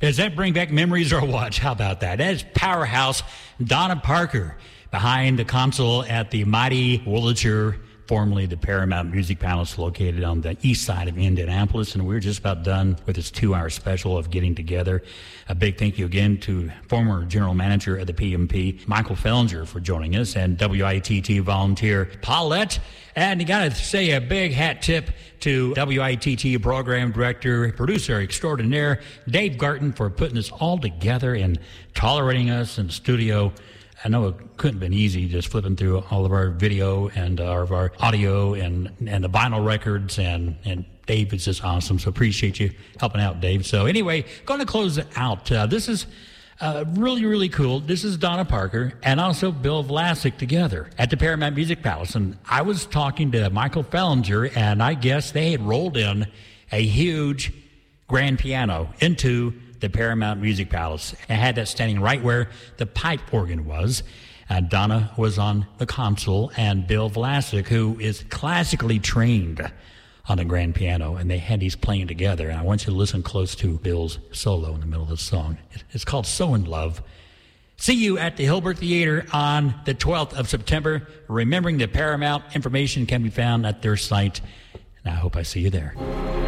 Does that bring back memories or what? How about that? That is powerhouse Donna Parker behind the console at the mighty Wurlitzer, formerly the Paramount Music Palace, located on the east side of Indianapolis. And we're just about done with this 2-hour special of Getting Together. A big thank you again to former general manager of the PMP, Michael Fellinger, for joining us, and WITT volunteer Paulette. And you got to say a big hat tip to WITT program director, producer extraordinaire, Dave Garton, for putting this all together and tolerating us in the studio. I know it couldn't have been easy just flipping through all of our video and of our audio and the vinyl records, and Dave is just awesome. So appreciate you helping out, Dave. So anyway, going to close it out. This is really, really cool. This is Donna Parker and also Bill Vlasic together at the Paramount Music Palace. And I was talking to Michael Fellinger, and I guess they had rolled in a huge grand piano into the Paramount Music Palace. I had that standing right where the pipe organ was. Donna was on the console, and Bill Vlasic, who is classically trained on the grand piano, and they had these playing together. And I want you to listen close to Bill's solo in the middle of the song. It's called So in Love. See you at the Hilbert Theater on the 12th of September. Remembering the Paramount information can be found at their site, and I hope I see you there.